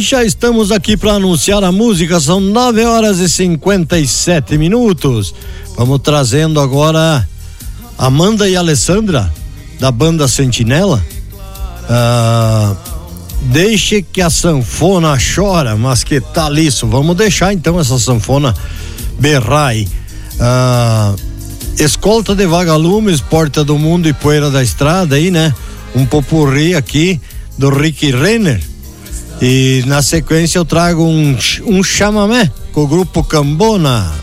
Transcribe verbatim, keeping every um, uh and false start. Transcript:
já estamos aqui para anunciar a música, são nove horas e cinquenta e sete minutos. Vamos trazendo agora Amanda e Alessandra, da banda Sentinela. Ah, deixe que a sanfona chora, mas que tal isso? Vamos deixar então essa sanfona berrar aí. Ah, Escolta de Vagalumes, Porta do Mundo e Poeira da Estrada aí, né? Um popurrí aqui do Rick Renner. E na sequência eu trago um, um chamamé com o grupo Cambona.